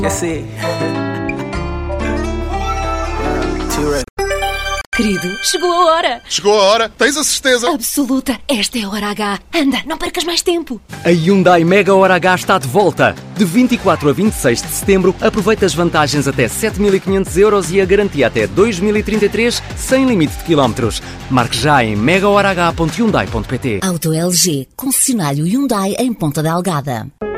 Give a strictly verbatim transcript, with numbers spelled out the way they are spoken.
Esse. Querido, chegou a hora. Chegou a hora? Tens a certeza? Absoluta. Esta é a hora H. Anda, não percas mais tempo. A Hyundai Mega Hora H está de volta. De vinte e quatro a vinte e seis de setembro, aproveita as vantagens até sete mil e quinhentos euros e a garantia até dois mil e trinta e três, sem limite de quilómetros. Marque já em mega hora h ponto hyundai ponto pt. Auto L G, concessionário Hyundai em Ponta Delgada.